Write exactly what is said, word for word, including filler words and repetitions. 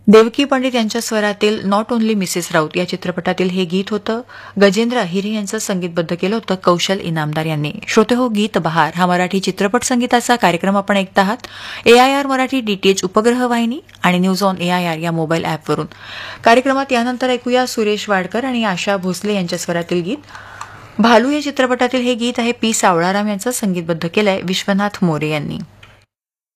देवकी पंडित यांच्या स्वरातील not only Mrs Raut या चित्रपटातील हे गीत होतं. गजेंद्र अहिरे यांचं संगीतबद्ध केलं होतं कौशल इनामदार यांनी. श्रोते हो, गीत बहार हा मराठी चित्रपट संगीताचा कार्यक्रम आपण ऐकत आहात ए आय आर मराठी डीटीएच उपग्रह वाहिनी आणि news on A I R या मोबाईल ॲपवरून. कार्यक्रमात यानंतर ऐकूया सुरेश वाडकर आणि आशा भोसले यांच्या स्वरातील गीत. भालू या चित्रपटातील हे गीत आहे पी सावळाराम यांचं संगीतबद्ध केलंय विश्वनाथ मोरे यांनी.